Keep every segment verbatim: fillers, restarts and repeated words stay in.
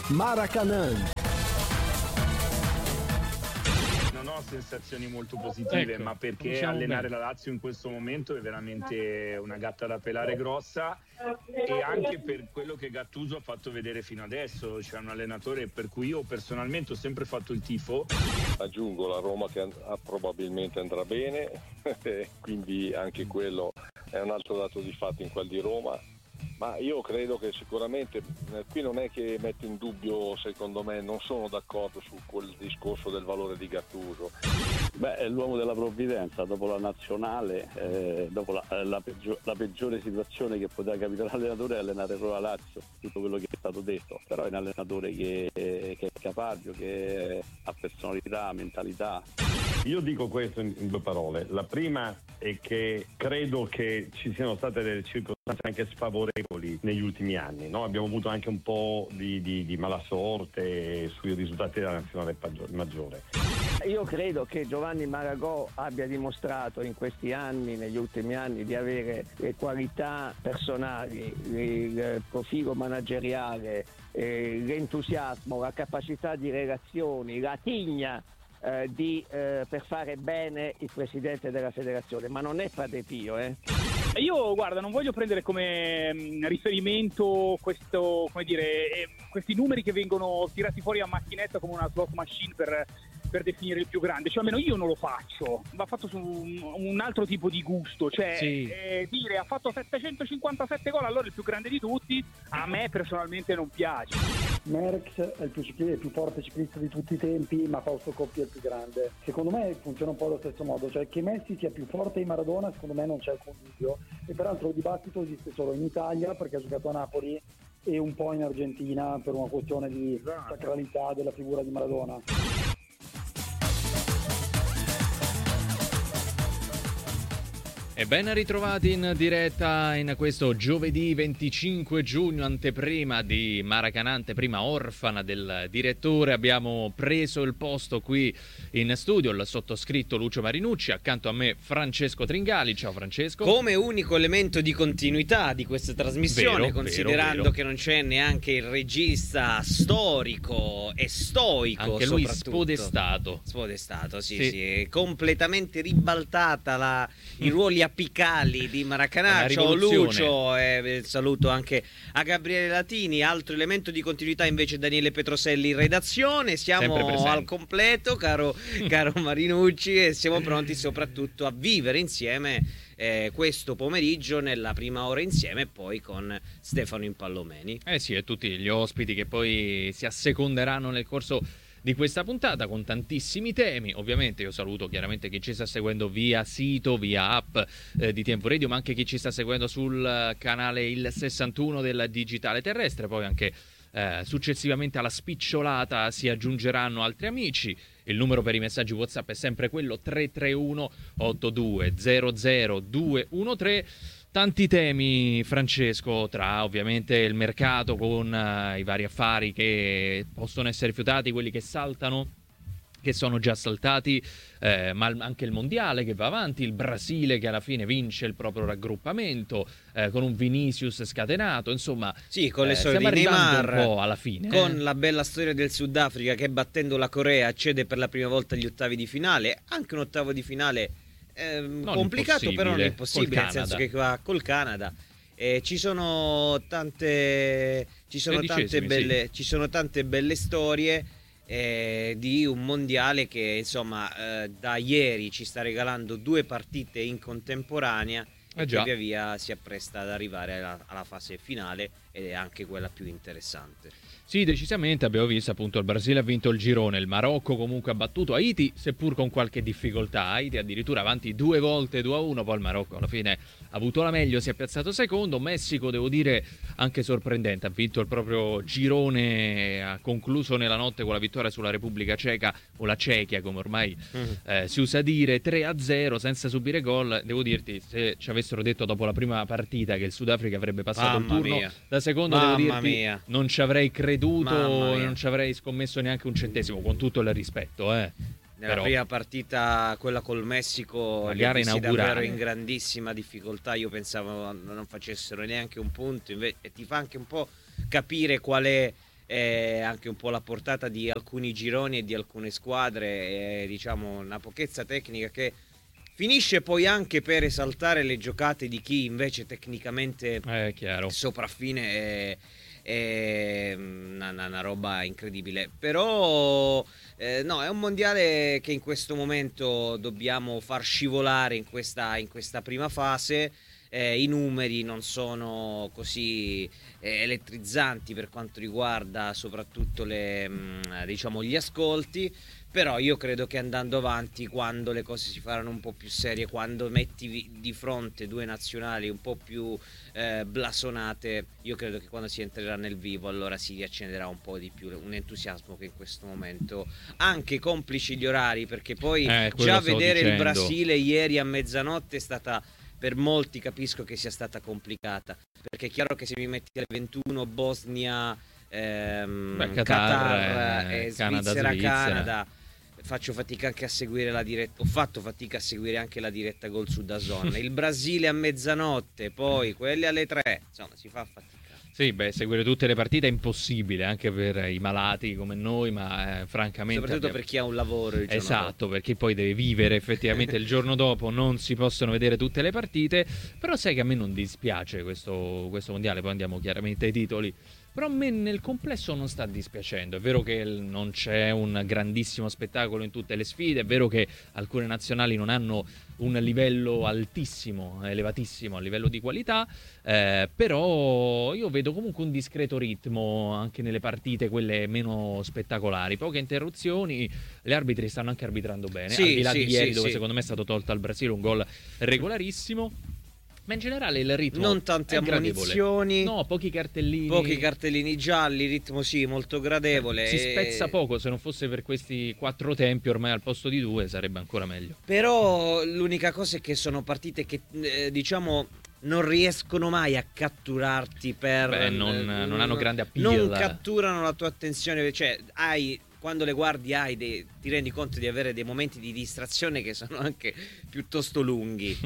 Maracanã. Non ho sensazioni molto positive, ecco, ma perché diciamo allenare bene. la Lazio in questo momento è veramente una gatta da pelare grossa, e anche per quello che Gattuso ha fatto vedere fino adesso. C'è un allenatore per cui io personalmente ho sempre fatto il tifo. Aggiungo la Roma che and- ah, probabilmente andrà bene, quindi anche quello è un altro dato di fatto in quel di Roma. Ma io credo che sicuramente eh, qui non è che metto in dubbio, secondo me, non sono d'accordo su quel discorso del valore di Gattuso. Beh, è l'uomo della provvidenza, dopo la nazionale, eh, dopo la, eh, la, peggio- la peggiore situazione che poteva capitare all'allenatore è allenare solo la Lazio, tutto quello che è stato detto, però è un allenatore che, che è capace, che ha personalità, mentalità. Io dico questo in, in due parole. La prima è che credo che ci siano state delle circostanze anche sfavorevoli negli ultimi anni, no? Abbiamo avuto anche un po' di, di, di malasorte sui risultati della nazionale maggiore. Io credo che Giovanni Maragò abbia dimostrato in questi anni, negli ultimi anni, di avere le qualità personali, il profilo manageriale, eh, l'entusiasmo, la capacità di relazioni, la tigna eh, di, eh, per fare bene il presidente della federazione, ma non è Padre Pio, eh. Io, guarda, non voglio prendere come mh, riferimento questo, come dire, eh, questi numeri che vengono tirati fuori a macchinetta come una slot machine per, per definire il più grande, cioè almeno io non lo faccio, va fatto su un, un altro tipo di gusto, cioè Sì. eh, dire ha fatto settecentocinquantasette gol, allora è il più grande di tutti, a me personalmente non piace. Merckx è il più, cicli- il più forte ciclista di tutti i tempi, ma Fausto Coppi è il più grande. Secondo me funziona un po' allo stesso modo, cioè che Messi sia più forte di Maradona secondo me non c'è alcun dubbio, e peraltro il dibattito esiste solo in Italia perché ha giocato a Napoli e un po' in Argentina per una questione di sacralità della figura di Maradona. E ben ritrovati in diretta in questo giovedì venticinque giugno, anteprima di Maracanã, anteprima orfana del direttore. Abbiamo preso il posto qui in studio il sottoscritto Lucio Marinucci, accanto a me Francesco Tringali. Ciao Francesco. Come unico elemento di continuità di questa trasmissione, Vero, considerando vero, vero. che non c'è neanche il regista storico e stoico, Anche lui soprattutto. spodestato. Spodestato, sì, Sì. sì, è completamente ribaltata la, i ruoli apicali di Maracanã. Ciao Lucio, e saluto anche a Gabriele Latini. Altro elemento di continuità invece Daniele Petroselli in redazione. Siamo al completo, caro, caro Marinucci, e siamo pronti soprattutto a vivere insieme eh, questo pomeriggio nella prima ora insieme, e poi con Stefano Impallomeni. Eh sì, e tutti gli ospiti che poi si asseconderanno nel corso di questa puntata con tantissimi temi. Ovviamente io saluto chiaramente chi ci sta seguendo via sito, via app eh, di Tempo Radio, ma anche chi ci sta seguendo sul canale il sessantuno del Digitale Terrestre. Poi anche eh, successivamente alla spicciolata si aggiungeranno altri amici. Il numero per i messaggi WhatsApp è sempre quello tre tre uno otto due zero zero due uno tre. Tanti temi, Francesco, tra ovviamente il mercato con uh, i vari affari che possono essere rifiutati, quelli che saltano, che sono già saltati, eh, ma anche il mondiale che va avanti, il Brasile che alla fine vince il proprio raggruppamento, eh, con un Vinicius scatenato, insomma, sì, con le eh, storie stiamo di arrivando Neymar, un po' alla fine, con eh. la bella storia del Sudafrica che battendo la Corea accede per la prima volta agli ottavi di finale, anche un ottavo di finale eh, complicato, però non impossibile, nel senso che va col Canada. Eh, ci sono tante ci sono tante belle sì. ci sono tante belle storie eh, di un mondiale che insomma eh, da ieri ci sta regalando due partite in contemporanea e eh che via via si appresta ad arrivare alla, alla fase finale, ed è anche quella più interessante. Sì, decisamente. Abbiamo visto appunto il Brasile ha vinto il girone, il Marocco comunque ha battuto Haiti, seppur con qualche difficoltà. Haiti addirittura avanti due volte due a uno, poi il Marocco alla fine ha avuto la meglio, si è piazzato secondo. Messico, devo dire, anche sorprendente, ha vinto il proprio girone, ha concluso nella notte con la vittoria sulla Repubblica Ceca, o la Cechia come ormai mm. eh, si usa dire, tre a zero senza subire gol. Devo dirti, se ci avessero detto dopo la prima partita che il Sudafrica avrebbe passato Mamma il turno, mia. da secondo Mamma devo dirti mia. non ci avrei creduto, non ci avrei scommesso neanche un centesimo, con tutto il rispetto, eh. Nella Però, prima partita, quella col Messico, la gara inaugurale, davvero in grandissima difficoltà. Io pensavo non facessero neanche un punto, invece, e ti fa anche un po' capire qual è e anche un po' la portata di alcuni gironi e di alcune squadre, e, diciamo una pochezza tecnica che finisce poi anche per esaltare le giocate di chi invece tecnicamente è chiaro. sopraffine è, è una, una roba incredibile. Però eh, no, è un mondiale che in questo momento dobbiamo far scivolare in questa, in questa prima fase. Eh, I numeri non sono così eh, elettrizzanti per quanto riguarda soprattutto le, mh, diciamo, gli ascolti, però io credo che andando avanti, quando le cose si faranno un po' più serie, quando metti di fronte due nazionali un po' più eh, blasonate, io credo che quando si entrerà nel vivo allora si riaccenderà un po' di più un entusiasmo che in questo momento, anche complici gli orari, perché poi eh, già vedere dicendo. il Brasile ieri a mezzanotte è stata, per molti capisco che sia stata complicata, perché è chiaro che se mi metti alle ventuno Bosnia, ehm, Beh, Qatar, Qatar eh, e Canada, Svizzera, Svizzera. Canada, faccio fatica anche a seguire la diretta, ho fatto fatica a seguire anche la diretta gol su D A Z N. Il Brasile a mezzanotte, poi quelli alle tre, insomma si fa fatica. Sì, beh, seguire tutte le partite è impossibile anche per i malati come noi, ma eh, francamente soprattutto abbiamo... per chi ha un lavoro il giorno esatto, dopo. perché poi deve vivere effettivamente il giorno dopo, non si possono vedere tutte le partite, però sai che a me non dispiace questo, questo mondiale, poi andiamo chiaramente ai titoli. Però a me nel complesso non sta dispiacendo. È vero che non c'è un grandissimo spettacolo in tutte le sfide, è vero che alcune nazionali non hanno un livello altissimo, elevatissimo a livello di qualità, eh, però io vedo comunque un discreto ritmo anche nelle partite, quelle meno spettacolari, poche interruzioni, gli arbitri stanno anche arbitrando bene, sì, al di là sì, di ieri sì, dove sì. secondo me è stato tolto al Brasile un gol regolarissimo. Ma in generale il ritmo non tante è ammonizioni, gradevole. No, pochi cartellini. Pochi cartellini gialli, ritmo sì, molto gradevole. Si spezza poco, se non fosse per questi quattro tempi ormai al posto di due sarebbe ancora meglio. Però l'unica cosa è che sono partite che eh, diciamo non riescono mai a catturarti per Beh, non, eh, non hanno grande appeal. Non catturano la tua attenzione, cioè hai quando le guardi hai dei, ti rendi conto di avere dei momenti di distrazione che sono anche piuttosto lunghi.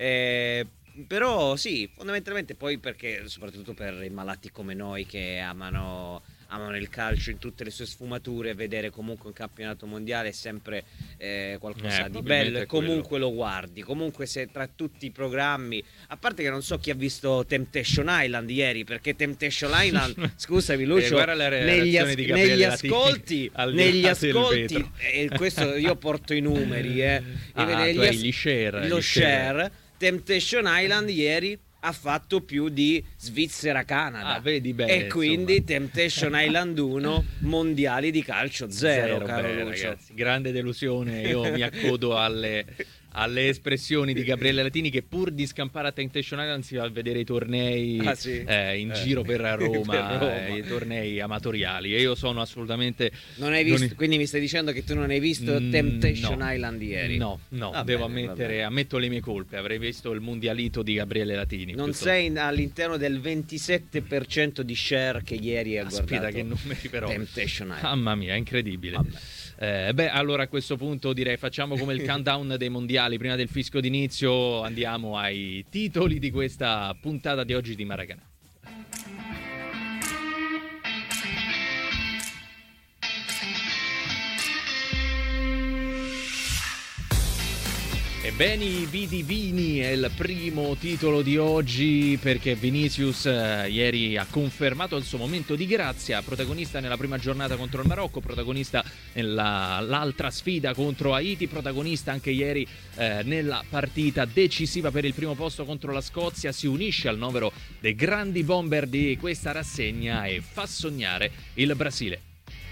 eh, Però sì, fondamentalmente poi perché soprattutto per i malati come noi che amano, amano il calcio in tutte le sue sfumature, vedere comunque un campionato mondiale è sempre eh, qualcosa Eh, di bello e comunque quello. lo guardi. Comunque se tra tutti i programmi, a parte che non so chi ha visto Temptation Island ieri, perché Temptation Island, scusami Lucio, eh, la re- negli, as- di negli Latini, ascolti, al di negli là del ascolti vetro. e questo io porto i numeri, eh. Ah, negli tu hai as- gli share, lo gli share. share. Temptation Island ieri ha fatto più di Svizzera-Canada. Ah, vedi bene, e quindi insomma. Temptation Island uno, mondiali di calcio zero, Zero, caro beh, Lucio. ragazzi, grande delusione. Io mi accodo alle, alle espressioni di Gabriele Latini, che pur di scampare a Temptation Island si va a vedere i tornei Ah, sì? eh, in Eh. giro per Roma, Per Roma. eh, i tornei amatoriali, e io sono assolutamente Non hai visto, non- quindi mi stai dicendo che tu non hai visto Mm, Temptation no. Island ieri? No, no, Va devo bene, va ammettere, bene. ammetto le mie colpe. Avrei visto il mondialito di Gabriele Latini. Non piuttosto. sei in- all'interno del ventisette per cento di share che ieri ha Aspetta, guardato che numeri però. Temptation Island. Mamma mia, incredibile. Vabbè. Eh, beh, allora a questo punto direi facciamo come il countdown dei mondiali. Prima del fischio d'inizio andiamo ai titoli di questa puntata di oggi di Maracanã. Beni Vidi Vini è il primo titolo di oggi, perché Vinicius eh, ieri ha confermato il suo momento di grazia, protagonista nella prima giornata contro il Marocco, protagonista nell'altra sfida contro Haiti, protagonista anche ieri eh, nella partita decisiva per il primo posto contro la Scozia. Si unisce al novero dei grandi bomber di questa rassegna e fa sognare il Brasile.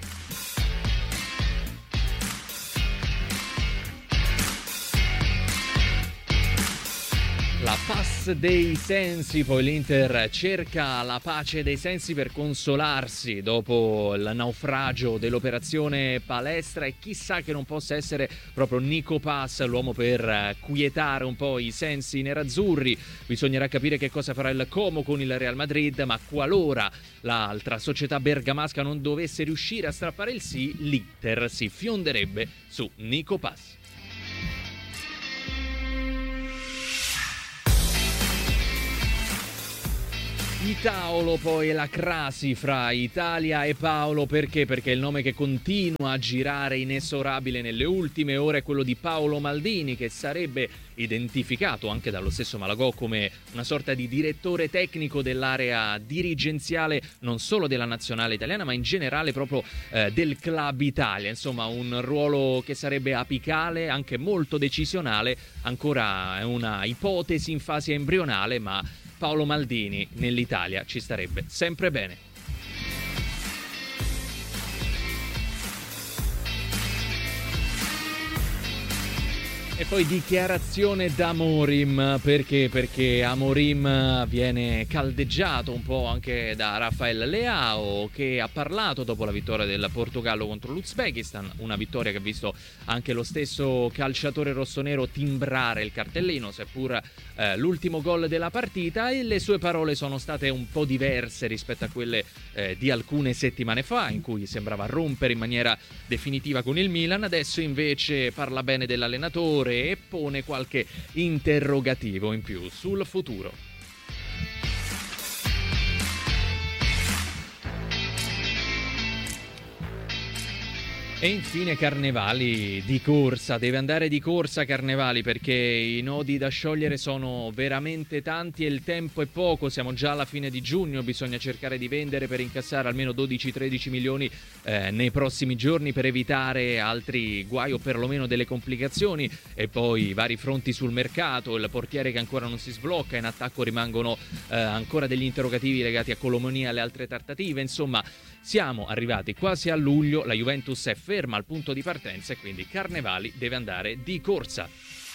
La paz dei sensi, poi l'Inter cerca la pace dei sensi per consolarsi dopo il naufragio dell'operazione palestra, e chissà che non possa essere proprio Nico Paz l'uomo per quietare un po' i sensi nerazzurri. Bisognerà capire che cosa farà il Como con il Real Madrid, ma qualora l'altra società bergamasca non dovesse riuscire a strappare il sì, l'Inter si fionderebbe su Nico Paz. Itaolo, poi la crasi fra Italia e Paolo, perché? Perché il nome che continua a girare inesorabile nelle ultime ore è quello di Paolo Maldini, che sarebbe identificato anche dallo stesso Malagò come una sorta di direttore tecnico dell'area dirigenziale non solo della nazionale italiana ma in generale proprio eh, del Club Italia, insomma un ruolo che sarebbe apicale, anche molto decisionale, ancora è una ipotesi in fase embrionale, ma Paolo Maldini nell'Italia ci starebbe sempre bene. E poi dichiarazione da Amorim, perché? Perché Amorim viene caldeggiato un po' anche da Rafael Leao, che ha parlato dopo la vittoria del Portogallo contro l'Uzbekistan, una vittoria che ha visto anche lo stesso calciatore rossonero timbrare il cartellino, seppur eh, l'ultimo gol della partita, e le sue parole sono state un po' diverse rispetto a quelle eh, di alcune settimane fa, in cui sembrava rompere in maniera definitiva con il Milan. Adesso invece parla bene dell'allenatore e pone qualche interrogativo in più sul futuro. E infine Carnevali di corsa, deve andare di corsa Carnevali, perché i nodi da sciogliere sono veramente tanti e il tempo è poco, siamo già alla fine di giugno, bisogna cercare di vendere per incassare almeno dodici tredici milioni eh, nei prossimi giorni per evitare altri guai o perlomeno delle complicazioni, e poi vari fronti sul mercato, il portiere che ancora non si sblocca, in attacco rimangono eh, ancora degli interrogativi legati a Colomoni e alle altre trattative, insomma siamo arrivati quasi a luglio, la Juventus è ferma al punto di partenza e quindi Carnevali deve andare di corsa.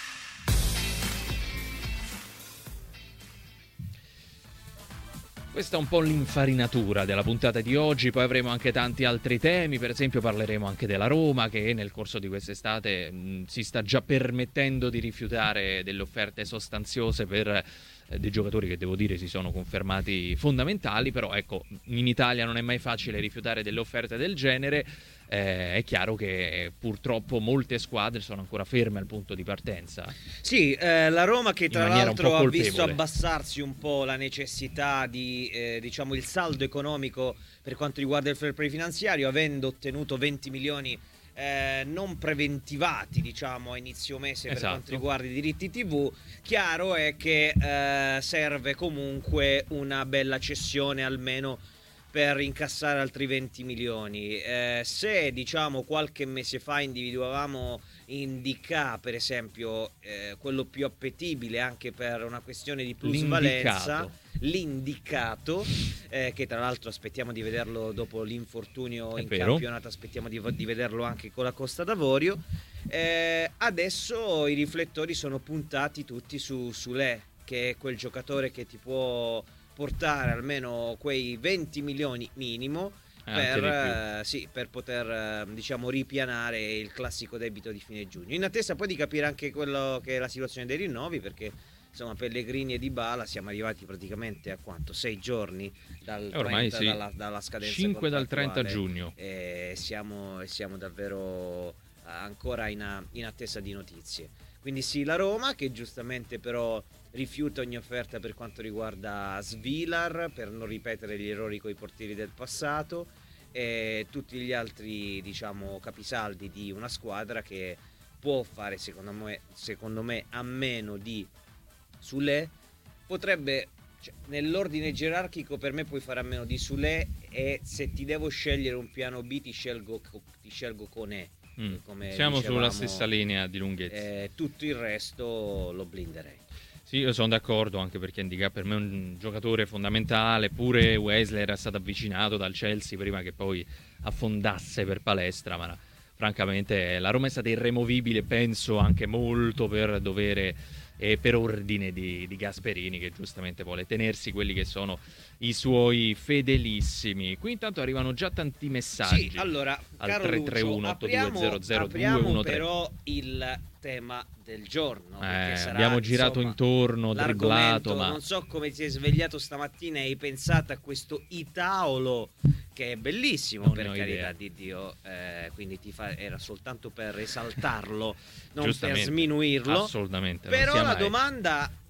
Questa è un po' l'infarinatura della puntata di oggi, poi avremo anche tanti altri temi, per esempio parleremo anche della Roma che nel corso di quest'estate mh, si sta già permettendo di rifiutare delle offerte sostanziose per eh, dei giocatori che devo dire si sono confermati fondamentali, però ecco, in Italia non è mai facile rifiutare delle offerte del genere. Eh, è chiaro che purtroppo molte squadre sono ancora ferme al punto di partenza. Sì, eh, la Roma che tra l'altro ha visto abbassarsi un po' la necessità di, eh, diciamo, il saldo economico per quanto riguarda il fair play finanziario, avendo ottenuto venti milioni eh, non preventivati, diciamo, a inizio mese, esatto, per quanto riguarda i diritti tivù. Chiaro è che eh, serve comunque una bella cessione almeno per incassare altri venti milioni. Eh, se diciamo qualche mese fa individuavamo Indica, per esempio, eh, quello più appetibile anche per una questione di plusvalenza, l'indicato, eh, che tra l'altro aspettiamo di vederlo dopo l'infortunio È in vero. campionato, aspettiamo di, di vederlo anche con la Costa d'Avorio. Eh, adesso i riflettori sono puntati tutti su Soulé, che è quel giocatore che ti può portare almeno quei venti milioni minimo per, eh, sì, per poter eh, diciamo ripianare il classico debito di fine giugno, in attesa poi di capire anche quello che è la situazione dei rinnovi, perché insomma Pellegrini e Dybala siamo arrivati praticamente a quanto? sei giorni dal ormai trenta, sì. dalla, dalla scadenza cinque dal trenta giugno, e siamo, siamo davvero ancora in, in attesa di notizie. Quindi sì, la Roma che giustamente però rifiuta ogni offerta per quanto riguarda Svilar, per non ripetere gli errori coi portieri del passato, e tutti gli altri, diciamo, capisaldi di una squadra che può fare secondo me, secondo me a meno di Soulé. Potrebbe, cioè, nell'ordine gerarchico per me puoi fare a meno di Soulé, e se ti devo scegliere un piano B ti scelgo, ti scelgo Koné. Mm. Siamo dicevamo, sulla stessa linea di lunghezza. Eh, tutto il resto lo blinderei. Sì, io sono d'accordo, anche perché Indica per me è un giocatore fondamentale, pure Wesley era stato avvicinato dal Chelsea prima che poi affondasse per palestra, ma francamente la Roma è stata irremovibile, penso anche molto per dovere e per ordine di, di Gasperini, che giustamente vuole tenersi quelli che sono i suoi fedelissimi. Qui intanto arrivano già tanti messaggi. Sì, allora, al caro tre tre uno otto due zero zero due uno tre. Però il tema del giorno, eh, sarà, abbiamo girato insomma, intorno, dribblato, ma non so come ti sei svegliato stamattina e hai pensato a questo Itaolo, che è bellissimo, non per carità idea. di Dio, eh, quindi ti fa, era soltanto per esaltarlo, non per sminuirlo. Assolutamente. Però la mai. domanda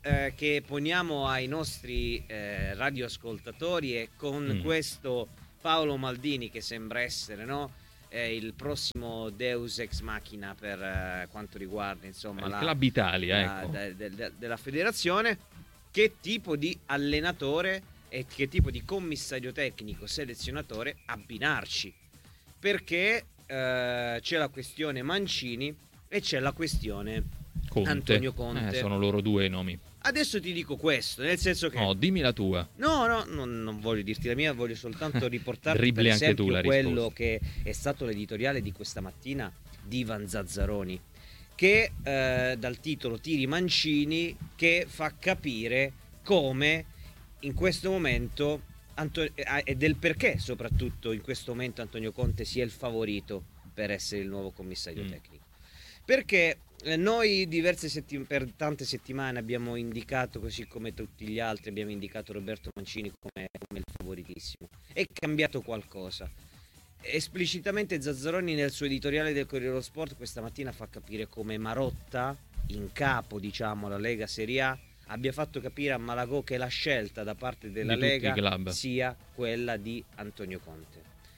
eh, che poniamo ai nostri eh, radioascoltatori è con mm. questo Paolo Maldini che sembra essere, no, eh, il prossimo Deus Ex Machina per eh, quanto riguarda insomma il la, Club Italia, la, ecco. de, de, de, della federazione. Che tipo di allenatore e che tipo di commissario tecnico selezionatore abbinarci, perché eh, c'è la questione Mancini e c'è la questione Conte. Antonio Conte. Eh, sono loro due i nomi. Adesso ti dico questo, nel senso che... No, dimmi la tua. No, no, non, non voglio dirti la mia, voglio soltanto riportarti Dribbli per anche esempio tu la quello risposta. che è stato l'editoriale di questa mattina di Ivan Zazzaroni, che eh, dal titolo Tiri Mancini, che fa capire come in questo momento Anto- e del perché soprattutto in questo momento Antonio Conte sia il favorito per essere il nuovo commissario mm. tecnico, perché eh, noi diverse settim- per tante settimane abbiamo indicato, così come tutti gli altri abbiamo indicato Roberto Mancini come, come il favoritissimo. È cambiato qualcosa. Esplicitamente Zazzaroni nel suo editoriale del Corriere dello Sport questa mattina fa capire come Marotta, in capo diciamo alla Lega Serie A, abbia fatto capire a Malagò che la scelta da parte della di Lega sia quella di Antonio Conte.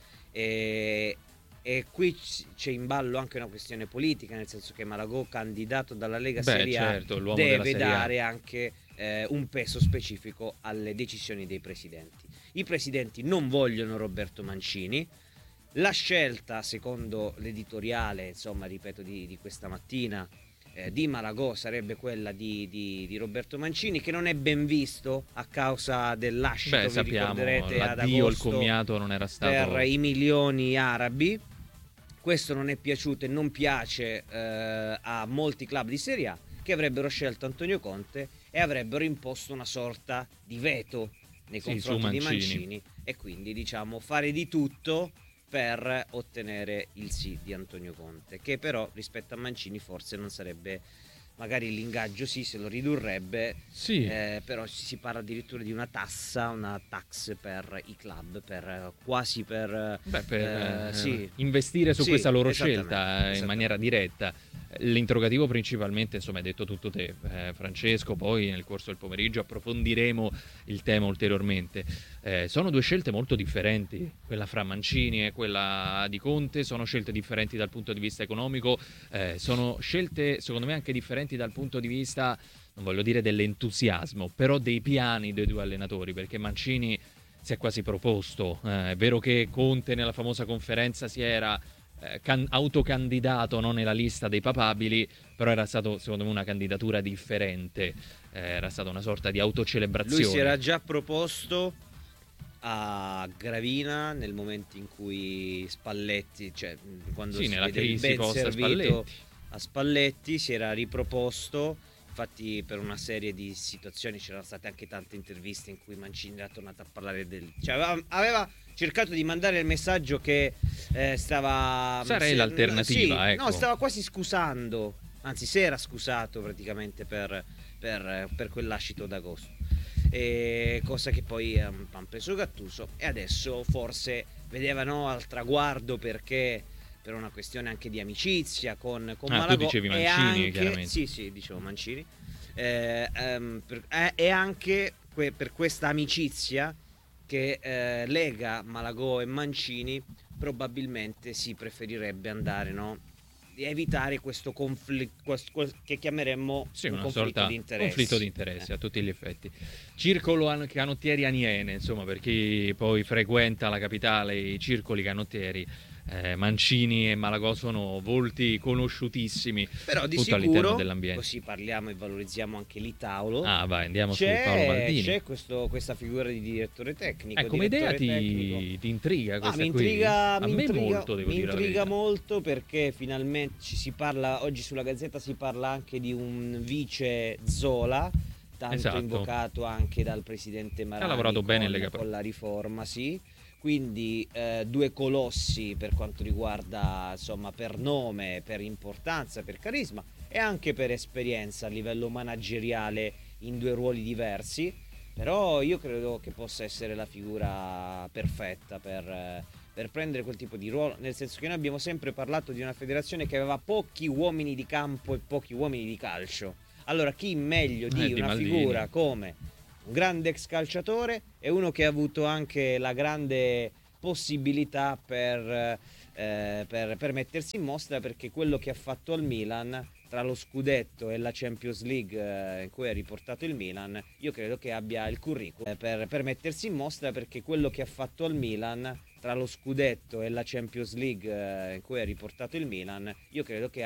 E, e qui c'è in ballo anche una questione politica, nel senso che Malagò, candidato dalla Lega Beh, Serie A, certo, l'uomo deve della Serie A. dare anche eh, un peso specifico alle decisioni dei presidenti. I presidenti non vogliono Roberto Mancini. La scelta, secondo l'editoriale, insomma, ripeto, di, di questa mattina, eh, di Malagò sarebbe quella di, di, di Roberto Mancini, che non è ben visto a causa del lascito, Beh, vi sappiamo, ricorderete, ad l'addio, il agosto commiato non era stato... per i milioni arabi. Questo non è piaciuto e non piace eh, a molti club di Serie A, che avrebbero scelto Antonio Conte e avrebbero imposto una sorta di veto nei sì, confronti Mancini. di Mancini, e quindi diciamo fare di tutto per ottenere il sì di Antonio Conte, che però rispetto a Mancini forse non sarebbe, magari l'ingaggio sì, se lo ridurrebbe, sì. eh, però si parla addirittura di una tassa, una tax per i club, per quasi per, Beh, per eh, eh, sì. investire su Sì, questa loro esattamente, scelta in esattamente. maniera diretta. L'interrogativo principalmente, insomma, hai detto tutto te, eh, Francesco, poi nel corso del pomeriggio approfondiremo il tema ulteriormente. Eh, sono due scelte molto differenti, quella fra Mancini e quella di Conte, sono scelte differenti dal punto di vista economico, eh, sono scelte secondo me anche differenti dal punto di vista, non voglio dire dell'entusiasmo, però dei piani dei due allenatori, perché Mancini si è quasi proposto, eh, è vero che Conte nella famosa conferenza si era eh, can- autocandidato, non nella lista dei papabili, però era stato secondo me una candidatura differente, eh, era stata una sorta di autocelebrazione. Lui si era già proposto a Gravina nel momento in cui Spalletti, cioè quando sì, si nella vede il crisi ben post servito Spalletti. a Spalletti, si era riproposto. Infatti per una serie di situazioni c'erano state anche tante interviste in cui Mancini era tornato a parlare del... Cioè aveva, aveva cercato di mandare il messaggio che eh, stava... Sarei se, l'alternativa, sì, ecco. No, stava quasi scusando, anzi si era scusato praticamente per, per, per quel lascito d'agosto. E cosa che poi hanno preso Gattuso e adesso forse vedevano al traguardo, perché... per una questione anche di amicizia con, con ah, Malagò, tu dicevi Mancini, e anche, chiaramente. sì sì dicevo Mancini, eh, ehm, per, eh, e anche que, per questa amicizia che eh, lega Malagò e Mancini, probabilmente si preferirebbe andare, no, di evitare questo conflitto che chiameremmo sì, un una conflitto sorta di interessi, conflitto di interessi eh. a tutti gli effetti. Circolo an- canottieri aniene, insomma, per chi poi frequenta la capitale, i circoli canottieri, eh, Mancini e Malagò sono volti conosciutississimi, però di sicuro dell'ambiente. Così parliamo e valorizziamo anche l'Itauro. Ah, vai, andiamo c'è, su Paolo Maldini. C'è questo, questa figura di direttore tecnico. Eh, come idea ti, tecnico. ti intriga questa ah, mi qui? intriga, A mi me intriga, molto, devo mi dire intriga la molto, perché finalmente ci si parla, oggi sulla Gazzetta si parla anche di un vice Zola, tanto esatto. invocato anche dal presidente Marani. Ha lavorato con, bene in Lega Pro. Con la riforma, sì. Quindi eh, due colossi per quanto riguarda, insomma, per nome, per importanza, per carisma e anche per esperienza a livello manageriale in due ruoli diversi. Però io credo che possa essere la figura perfetta per, per prendere quel tipo di ruolo, nel senso che noi abbiamo sempre parlato di una federazione che aveva pochi uomini di campo e pochi uomini di calcio. Allora chi meglio di, eh, di una Maldini. Figura come un grande ex calciatore e uno che ha avuto anche la grande possibilità per, eh, per, per mettersi in mostra, perché quello che ha fatto al Milan, tra lo scudetto e la Champions League eh, in cui è riportato il Milan, io credo che abbia il curriculum eh, per, per mettersi in mostra, perché quello che ha fatto al Milan, tra lo scudetto e la Champions League eh, in cui è riportato il Milan, io credo che